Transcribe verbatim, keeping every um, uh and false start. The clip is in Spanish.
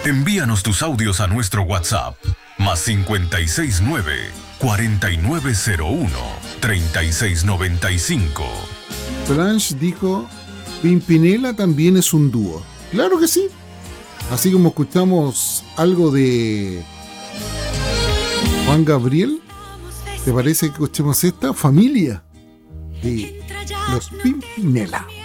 Envíanos tus audios a nuestro WhatsApp, más cincuenta y seis nueve, cuarenta y nueve cero uno, treinta y seis noventa y cinco. Blanche dijo, Pimpinela también es un dúo. Claro que sí. Así como escuchamos algo de Juan Gabriel, ¿te parece que escuchemos esta? Familia de los Pimpinela.